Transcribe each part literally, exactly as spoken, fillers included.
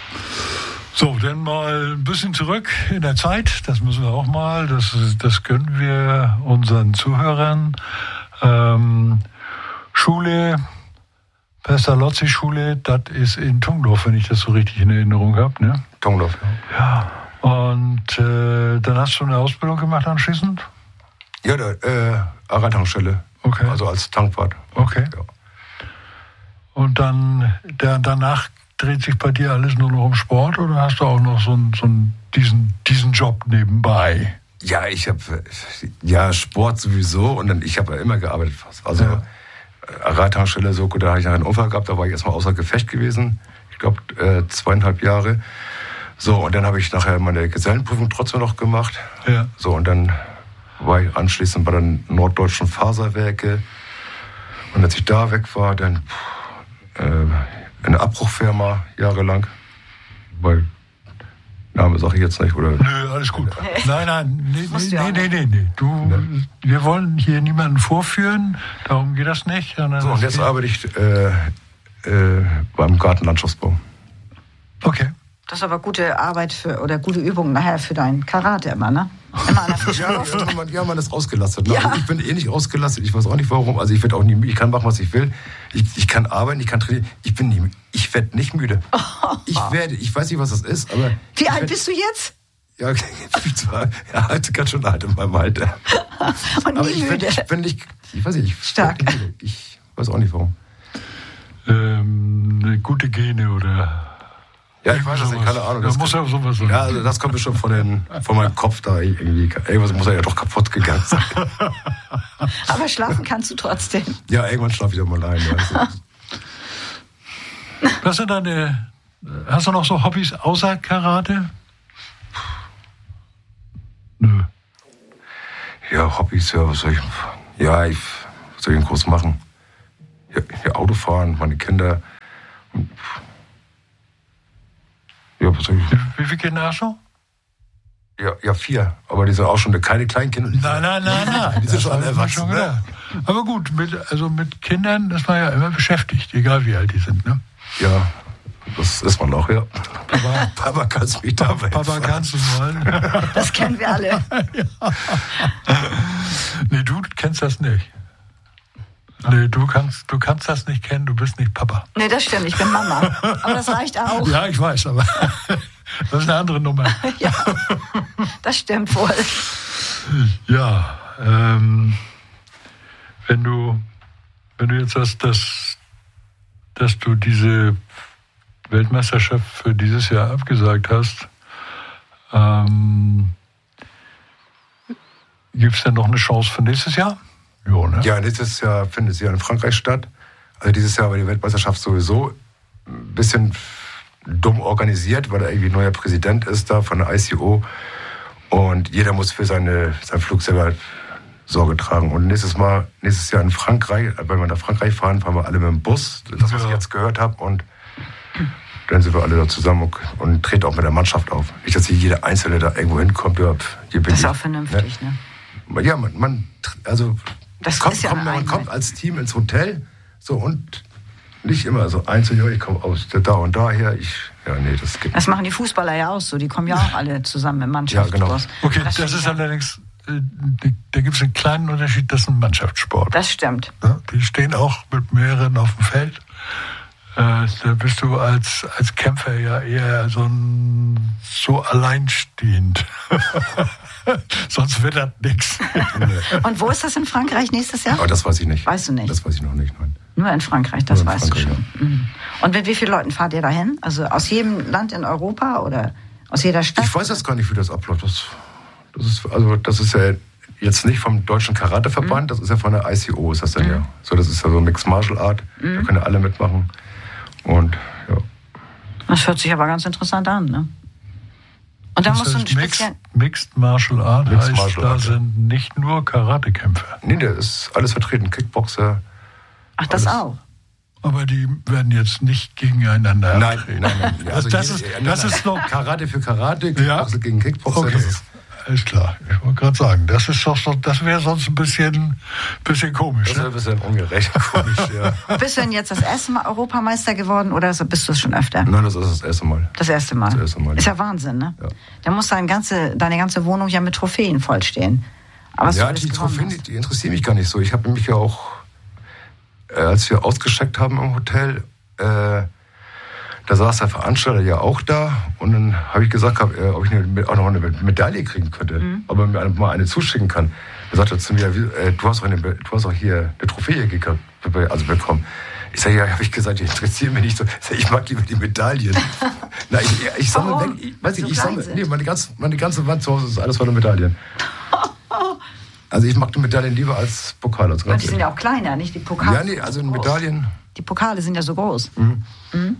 So, dann mal ein bisschen zurück in der Zeit. Das müssen wir auch mal. Das, das gönnen wir unseren Zuhörern. Ähm, Schule, Pestalozzi-Schule, das ist in Tungdorf, wenn ich das so richtig in Erinnerung habe, ne? Tungdorf, ja. Ja. Und äh, dann hast du eine Ausbildung gemacht anschließend? Ja, der äh, Aral-Tankstelle. Okay. Also als Tankwart. Okay. Ja. Und dann der, danach dreht sich bei dir alles nur noch um Sport oder hast du auch noch so, einen, so einen, diesen, diesen Job nebenbei? Ja, ich habe ja Sport sowieso und dann ich habe ja immer gearbeitet fast. Also ja. Aral-Tankstelle, so da habe ich einen Unfall gehabt, da war ich erstmal außer Gefecht gewesen. Ich glaube äh, zweieinhalb Jahre. So, und dann habe ich nachher meine Gesellenprüfung trotzdem noch gemacht. Ja. So, und dann war ich anschließend bei den Norddeutschen Faserwerke. Und als ich da weg war, dann pff, äh, eine Abbruchfirma jahrelang. Weil, Name sage ich jetzt nicht, oder? Nö, alles gut. Nein, nein, nee, nee, nee, nee, nee. Du, nee. Wir wollen hier niemanden vorführen, darum geht das nicht. So, und jetzt arbeite ich äh, äh, beim Gartenlandschaftsbau. Okay. Das ist aber gute Arbeit für, oder gute Übung nachher für dein Karate immer, ne? Immer an der frischen ja, Luft. Ja, man, ja, man ist ausgelastet. Ne? Ja. Ich bin eh nicht ausgelastet. Ich weiß auch nicht warum. Also ich werde auch nie müde. Ich kann machen, was ich will. Ich, ich kann arbeiten, ich kann trainieren. Ich bin nie, ich werde nicht müde. Oh. Ich werde, ich weiß nicht, was das ist, aber... Wie alt werd, bist du jetzt? Ja, ich zwar, ja, ganz schön alt in meinem Alter. Und nie aber ich müde. Werd, ich bin nicht, ich weiß nicht, ich Stark. Nicht müde. Ich weiß auch nicht warum. Ähm, eine gute Gene oder... Ja, ich weiß das nicht, keine Ahnung. Das da muss ja sowas sein. Ja, also das kommt bestimmt von, den, von meinem Kopf da irgendwie. Irgendwas muss ja doch kaputt gegangen sein. Aber schlafen kannst du trotzdem. Ja, irgendwann schlafe ich auch mal ein. Ja. Was sind deine... Hast du noch so Hobbys außer Karate? Nö. Ja, Hobbys, ja, was soll ich... Ja, ich, was soll ich denn groß machen? Ja, ja, Autofahren, meine Kinder... Und, ja, was soll ich... Wie, wie viele Kinder hast du? Ja, ja, vier. Aber die sind auch schon keine Kleinkinder. Nein, nein, nein, nein. Die sind schon alle erwachsen. Schon ne? Aber gut, mit, also mit Kindern ist man ja immer beschäftigt, egal wie alt die sind, ne? Ja, das ist man auch, ja. Papa, Papa kannst mich da Papa, Papa kannst du mal. Das kennen wir alle. Ja. Nee, du kennst das nicht. Nee, du kannst, du kannst das nicht kennen, du bist nicht Papa. Nee, das stimmt, ich bin Mama. Aber das reicht auch. Ja, ich weiß, aber das ist eine andere Nummer. Ja, das stimmt wohl. Ja, ähm, wenn du, wenn du jetzt hast, dass, dass du diese Weltmeisterschaft für dieses Jahr abgesagt hast, ähm, gibt es denn noch eine Chance für nächstes Jahr? Jo, ne? Ja, nächstes Jahr findet sie ja in Frankreich statt. Also dieses Jahr war die Weltmeisterschaft sowieso ein bisschen dumm organisiert, weil da irgendwie ein neuer Präsident ist da von der I C O. Und jeder muss für seine, seinen Flug selber Sorge tragen. Und nächstes Mal, nächstes Jahr in Frankreich, wenn wir nach Frankreich fahren, fahren wir alle mit dem Bus, das, was ja. ich jetzt gehört habe. Und dann sind wir alle da zusammen und, und treten auch mit der Mannschaft auf. Nicht, dass hier jeder Einzelne da irgendwo hinkommt. Ja, hier bin das ist ich, auch vernünftig, ne? ne? Ja, man, man also das kommt, ist ja kommt, man kommt als Team ins Hotel so und nicht immer so einzeln, ja, ich komme aus da und daher, ich, ja, nee, das geht nicht. Das machen die Fußballer ja auch so, die kommen ja auch alle zusammen im Mannschaftssport. Ja, genau. Okay, das, das ist ja allerdings, äh, da gibt es einen kleinen Unterschied, das ist ein Mannschaftssport. Das stimmt. Ja, die stehen auch mit mehreren auf dem Feld. Äh, da bist du als, als Kämpfer ja eher so, ein, so alleinstehend. Sonst wird das nichts. Und wo ist das in Frankreich nächstes Jahr? Aber das weiß ich nicht. Weißt du nicht? Das weiß ich noch nicht, nein. Nur in Frankreich, das in weißt Frankreich, du schon. Ja. Mhm. Und mit wie vielen Leuten fahrt ihr dahin? Also aus jedem Land in Europa oder aus jeder Stadt? Ich weiß jetzt gar nicht, wie das abläuft. Das, das ist, also das ist ja jetzt nicht vom Deutschen Karateverband, mhm. das ist ja von der I C O, ist das dann mhm. ja. So, das ist ja so Mixed Martial Art, mhm. da können ja alle mitmachen. Und ja. Das hört sich aber ganz interessant an, ne? Und da musst du einen speziellen... Mixed Martial Art Mixed heißt, Martial da Art, sind nicht nur Karatekämpfer. Nee, da ist alles vertreten. Kickboxer. Ach, das alles. auch? Aber die werden jetzt nicht gegeneinander Nein, treten. nein, nein. Also das jede, ist, nein, das nein. ist noch... Karate für Karate, Kickboxer ja? gegen Kickboxer. Okay. Das ist, ist klar. Ich wollte gerade sagen, das ist doch so, das wäre sonst ein bisschen, bisschen komisch. Das wäre Ne? ein bisschen ungerecht. Komisch, ja. Bist du denn jetzt das erste Mal Europameister geworden oder bist du es schon öfter? Nein, das ist das erste Mal. Das erste Mal? Das erste Mal, ist ja. ja Wahnsinn, ne? Ja. Da muss deine ganze, deine ganze Wohnung ja mit Trophäen vollstehen. Aber was Ja, du alles die gewonnen Trophäen, hast. die interessieren mich gar nicht so. Ich habe mich ja auch, äh, als wir ausgecheckt haben im Hotel, äh, da saß der Veranstalter ja auch da und dann habe ich gesagt, hab, äh, ob ich eine, auch noch eine Medaille kriegen könnte, mhm. ob er mir eine, mal eine zuschicken kann. Er sagte zu mir, wie, äh, du, hast auch eine, du hast auch hier eine Trophäe gekriegt, also bekommen. Ich sage, ja, habe ich gesagt, die interessieren mich nicht so. Ich, sag, ich mag lieber die Medaillen. Na, ich, ich sammle, Warum? weg, ich, weiß So ich, ich sammle, klein nee, meine ganze, meine ganze Wand zu Hause ist alles voller Medaillen. Also ich mag die Medaillen lieber als Pokale. Also Und die sind ja auch kleiner, nicht die Pokale. Ja, nee, also Medaillen. Die Pokale sind ja so groß. Mhm. Mhm.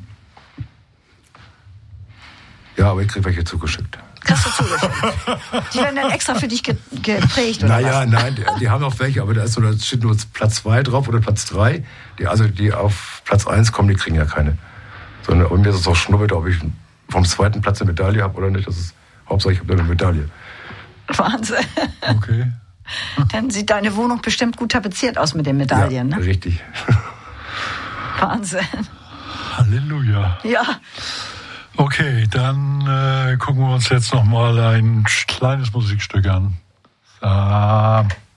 Ja, aber ich kriege welche zugeschickt. Kriegst du zugeschickt. Die werden dann extra für dich ge geprägt, oder Naja, was? nein, die, die haben auch welche, aber da, ist so, da steht nur Platz zwei drauf oder Platz drei. Die, also die auf Platz eins kommen, die kriegen ja keine. Sondern und mir ist es auch schnuppert, ob ich vom zweiten Platz eine Medaille habe oder nicht. Das ist Hauptsache, ich habe eine Medaille. Wahnsinn. Okay. Dann sieht deine Wohnung bestimmt gut tapeziert aus mit den Medaillen, Ja, ne? richtig. Wahnsinn. Halleluja. Ja. Okay, dann äh, gucken wir uns jetzt noch mal ein kleines Musikstück an. So.